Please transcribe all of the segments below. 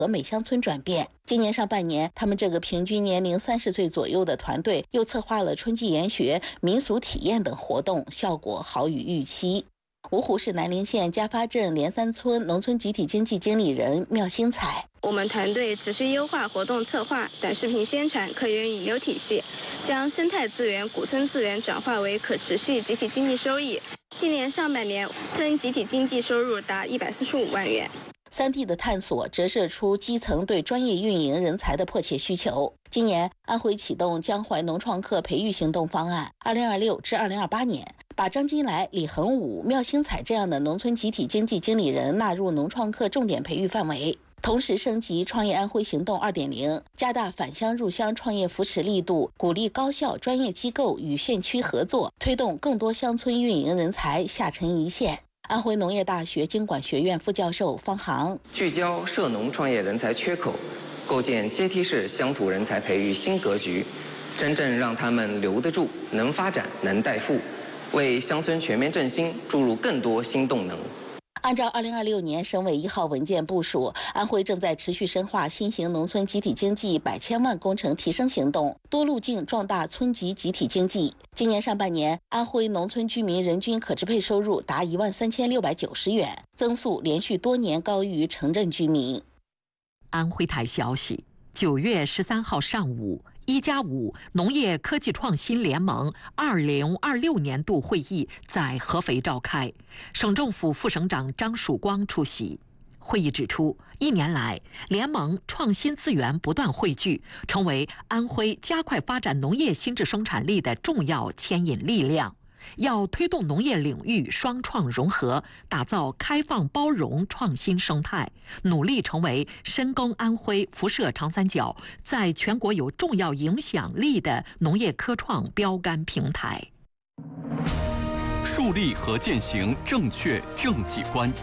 和美乡村转变。今年上半年，他们这个平均年龄30岁左右的团队又策划了春季研学、民俗体验等活动，效果好于预期。芜湖市南陵县嘉发镇连三村农村集体经济经理人缪新彩： 我们团队持续优化活动策划、短视频宣传、客源引流体系，将生态资源、古村资源转化为可持续集体经济收益。今年上半年，村集体经济收入达145万元。 3D 的探索折射出基层对专业运营人才的迫切需求。今年，安徽启动江淮农创客培育行动方案，2026至2028年，把张金来、李恒武、缪新彩这样的农村集体经济经理人纳入农创客重点培育范围。同时升级创业安徽行动2.0，加大返乡入乡创业扶持力度，鼓励高校专业机构与县区合作，推动更多乡村运营人才下沉一线。安徽农业大学经管学院副教授方航： 聚焦涉农创业人才缺口，构建阶梯式乡土人才培育新格局，真正让他们留得住、能发展、能带富，为乡村全面振兴注入更多新动能。 按照2026年省委1号文件部署，安徽正在持续深化新型农村集体经济100千万工程提升行动，多路径壮大村级集体经济。今年上半年，安徽农村居民人均可支配收入达13690元，增速连续多年高于城镇居民。 安徽台消息，9月13号上午，1+5农业科技创新联盟2026年度会议在合肥召开，省政府副省长张曙光出席。会议指出，1年来，联盟创新资源不断汇聚，成为安徽加快发展农业新质生产力的重要牵引力量。要推动农业领域双创融合，打造开放包容创新生态，努力成为深耕安徽、辐射长三角，在全国有重要影响力的农业科创标杆平台。 树立和践行正确政绩观。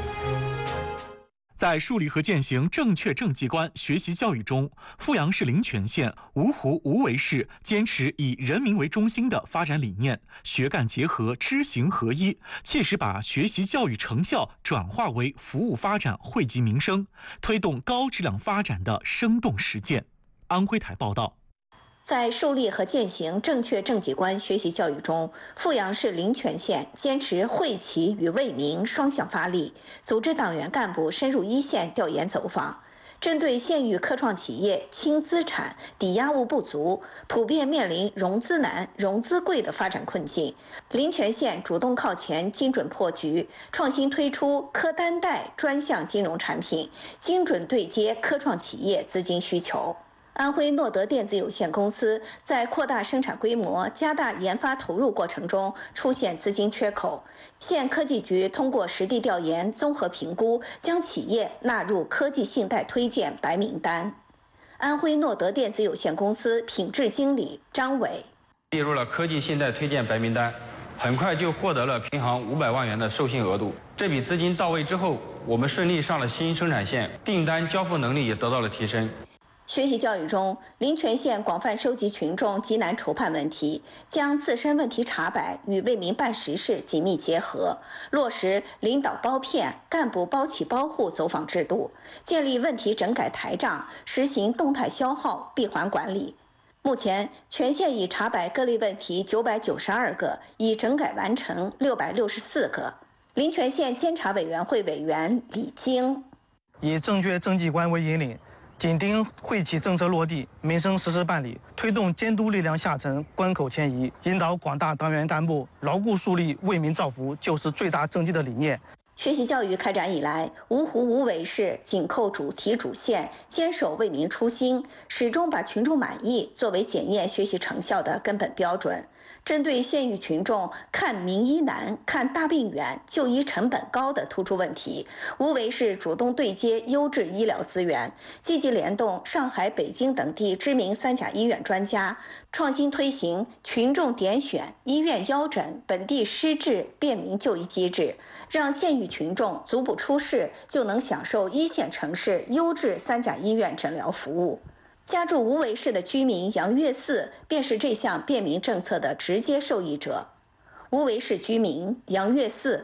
在树立和践行正确政绩观学习教育中，阜阳市灵泉县芜湖无为市坚持以人民为中心的发展理念，学干结合，知行合一，切实把学习教育成效转化为服务发展、惠及民生，推动高质量发展的生动实践。安徽台报道。 在树立和践行正确政绩观学习教育中，阜阳市灵泉县坚持惠企与为民双向发力，组织党员干部深入一线调研走访，针对县域科创企业轻资产、抵押物不足、普遍面临融资难、融资贵的发展困境，灵泉县主动靠前，精准破局，创新推出科单贷专项金融产品，精准对接科创企业资金需求。安徽诺德电子有限公司在扩大生产规模、加大研发投入过程中出现资金缺口，县科技局通过实地调研、综合评估，将企业纳入科技信贷推荐白名单。安徽诺德电子有限公司品质经理张伟： 列入了科技信贷推荐白名单，很快就获得了平行500万元的授信额度。这笔资金到位之后，我们顺利上了新生产线，订单交付能力也得到了提升。 学习教育中，灵泉县广泛收集群众急难愁盼问题，将自身问题查摆与为民办实事紧密结合，落实领导包骗、干部包起包户走访制度，建立问题整改台账，实行动态消耗闭环管理。目前，全县已查摆各类问题992个，已整改完成664个。灵泉县监察委员会委员李京： 以正确政绩观为引领，紧盯惠企政策落地，民生实事办理，推动监督力量下沉，关口迁移，引导广大党员干部牢固树立为民造福就是最大政绩的理念。 学习教育开展以来，芜湖无为市紧扣主题主线，坚守为民初心，始终把群众满意作为检验学习成效的根本标准。针对县域群众看名医难、看大病远、就医成本高的突出问题，无为市主动对接优质医疗资源，积极联动上海、北京等地知名3甲医院专家，创新推行群众点选、医院腰诊、本地施治便民就医机制，让县域群众足不出市就能享受一线城市优质3甲医院诊疗服务。家住无为市的居民杨月四便是这项便民政策的直接受益者。无为市居民杨月四：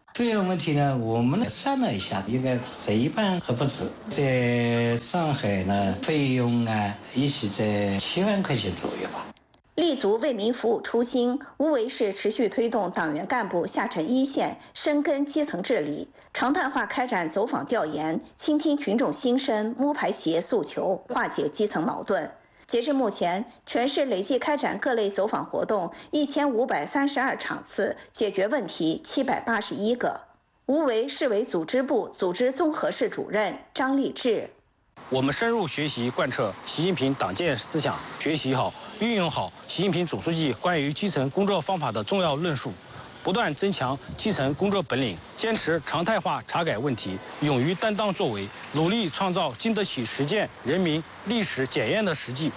费用问题呢，我们算了一下，应该谁办还不止。在上海呢，费用呢也许在7万块钱左右吧。 立足为民服务初心，无为是持续推动党员干部下沉一线，深耕基层治理，常态化开展走访调研，倾听群众心声，摸排企业诉求，化解基层矛盾。截至目前，全市累计开展各类走访活动1532场次，解决问题781个。无为市委组织部组织综合室主任张立志。 我们深入学习贯彻习近平党建思想，学习好、运用好习近平总书记关于基层工作方法的重要论述，不断增强基层工作本领，坚持常态化查改问题，勇于担当作为，努力创造经得起实践、人民、历史检验的实际。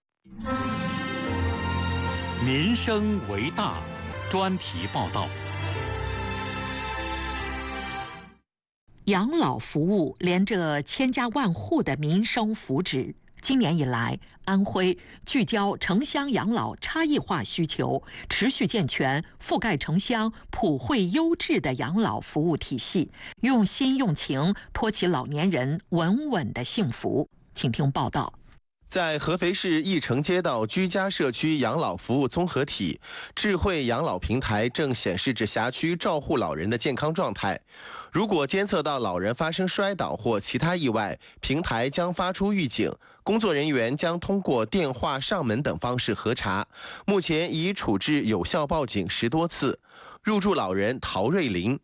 民生为大，专题报道。 养老服务连着千家万户的民生福祉。今年以来，安徽聚焦城乡养老差异化需求，持续健全覆盖城乡普惠优质的养老服务体系，用心用情托起老年人稳稳的幸福。请听报道。 在合肥市义城街道居家社区养老服务综合体，智慧养老平台正显示着辖区照护老人的健康状态。如果监测到老人发生摔倒或其他意外，平台将发出预警，工作人员将通过电话、上门等方式核查。目前已处置有效报警10多次。入住老人陶瑞林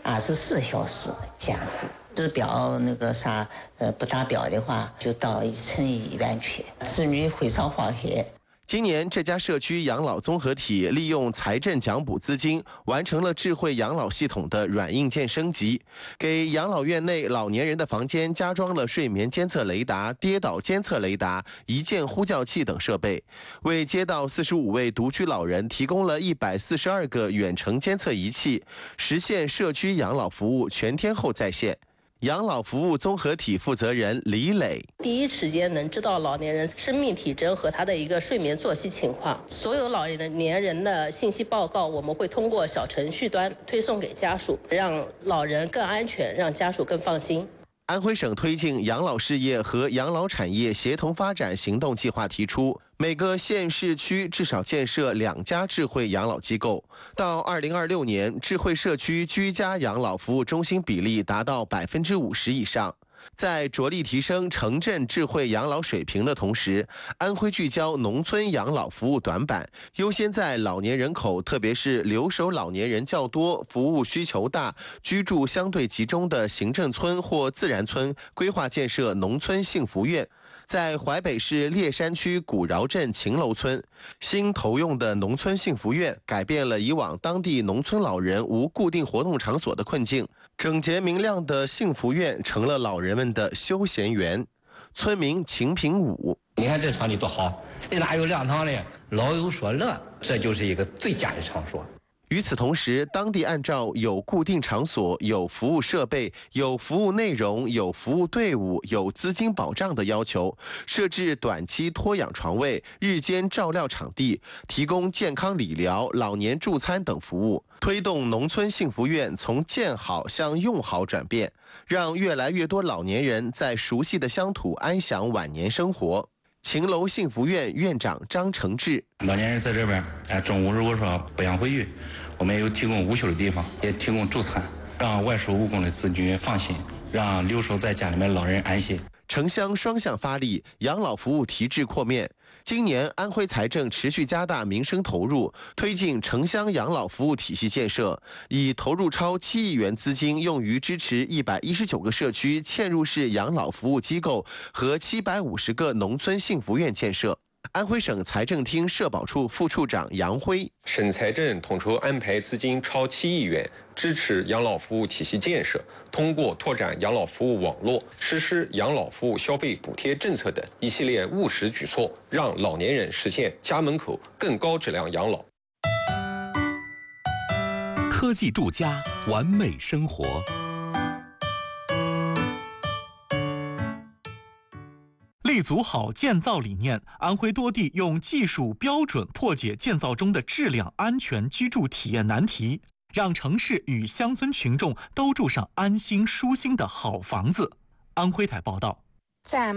，24小时监护。指标不达标的话，就到村医院去。子女会上放学。 今年，这家社区养老综合体利用财政奖补资金，完成了智慧养老系统的软硬件升级，给养老院内老年人的房间加装了睡眠监测雷达、跌倒监测雷达、一键呼叫器等设备，为街道45位独居老人提供了142个远程监测仪器，实现社区养老服务全天候在线。养老服务综合体负责人李磊， 第一时间能知道老年人生命体征和他的一个睡眠作息情况，所有老年人的信息报告我们会通过小程序端推送给家属，让老人更安全，让家属更放心。 安徽省推进养老事业和养老产业协同发展行动计划提出，每个县市区至少建设2家智慧养老机构。到2026年，智慧社区居家养老服务中心比例达到50%以上。在着力提升城镇智慧养老水平的同时，安徽聚焦农村养老服务短板，优先在老年人口，特别是留守老年人较多、服务需求大、居住相对集中的行政村或自然村规划建设农村幸福院。在淮北市烈山区古饶镇秦楼村，新投用的农村幸福院改变了以往当地农村老人无固定活动场所的困境。整洁明亮的幸福院成了老人们的休闲园。村民秦平武， 你看这场地多好，这哪有凉堂的？老有所乐，这就是一个最佳的场所。 与此同时，当地按照有固定场所、有服务设备、有服务内容、有服务队伍、有资金保障的要求，设置短期托养床位、日间照料场地，提供健康理疗、老年助餐等服务，推动农村幸福院从建好向用好转变，让越来越多老年人在熟悉的乡土安享晚年生活。秦楼幸福院院长张承志， 老年人在这边，中午如果说不想回去，我们有提供午休的地方，也提供助餐，让外出务工的子女放心，让留守在家里面老人安心。 城乡双向发力，养老服务提质扩面。今年，安徽财政持续加大民生投入，推进城乡养老服务体系建设，已投入超7亿元资金，用于支持119个社区嵌入式养老服务机构和750个农村幸福院建设。安徽省财政厅社保处副处长杨辉， 省财政统筹安排资金超7亿元，支持养老服务体系建设，通过拓展养老服务网络，实施养老服务消费补贴政策等一系列务实举措，让老年人实现家门口更高质量养老。 科技住家，完美生活。 立足好建造理念，安徽多地用技术标准破解建造中的质量安全居住体验难题。 让城市与乡村群众都住上安心舒心的好房子。安徽台报道。 在